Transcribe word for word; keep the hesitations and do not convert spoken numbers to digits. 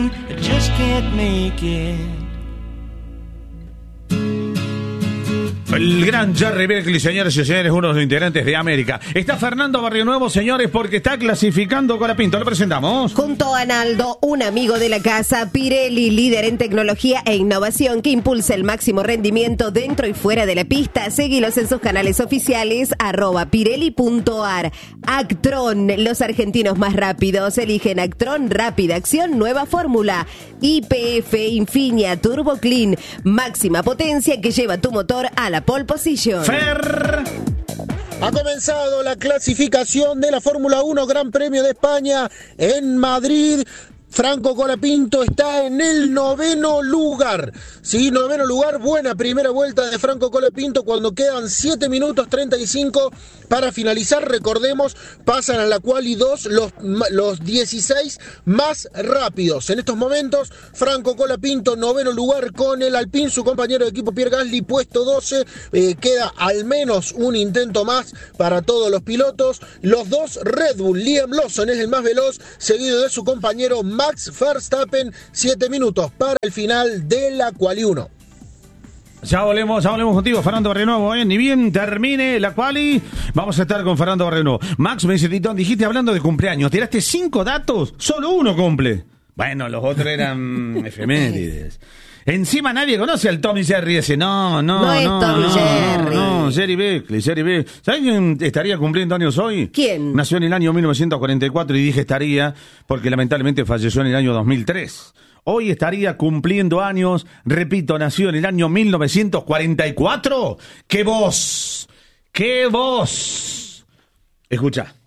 I just can't make it. El gran Jerry Beckley, señores y señores, uno de los integrantes de América. Está Fernando Barrionuevo, señores, porque está clasificando Colapinto. Lo presentamos. Junto a Naldo, un amigo de la casa, Pirelli, líder en tecnología e innovación que impulsa el máximo rendimiento dentro y fuera de la pista. Seguilos en sus canales oficiales, arroba pirelli punto ar. Actron, los argentinos más rápidos eligen Actron, rápida acción, nueva fórmula. Y P F Infinia Turbo Clean, máxima potencia que lleva tu motor a la pole position. Fer. Ha comenzado la clasificación de la Fórmula uno Gran Premio de España en Madrid. Franco Colapinto está en el noveno lugar. Sí, noveno lugar, buena primera vuelta de Franco Colapinto cuando quedan siete minutos treinta y cinco para finalizar. Recordemos, pasan a la quali dos los, los dieciséis más rápidos. En estos momentos, Franco Colapinto, noveno lugar con el Alpine, su compañero de equipo Pierre Gasly, puesto doce. Eh, queda al menos un intento más para todos los pilotos. Los dos Red Bull, Liam Lawson es el más veloz, seguido de su compañero Max Verstappen, siete minutos para el final de la quali uno. Ya volvemos, ya volvemos contigo, Fernando Barrionuevo, ¿eh? Ni bien termine la quali, vamos a estar con Fernando Barrionuevo. Max me dice, Titón, dijiste hablando de cumpleaños, tiraste cinco datos, solo uno cumple. Bueno, los otros eran efemérides. Encima nadie conoce al Tommy Jerry ese. No, no, no. Es no, Tommy no, Jerry. No, Jerry Beckley, Jerry Beckley. ¿Sabes quién estaría cumpliendo años hoy? ¿Quién? Nació en el año mil novecientos cuarenta y cuatro y dije estaría porque lamentablemente falleció en el año dos mil tres. Hoy estaría cumpliendo años, repito, nació en el año mil novecientos cuarenta y cuatro. ¡Qué voz! ¡Qué voz! Escucha.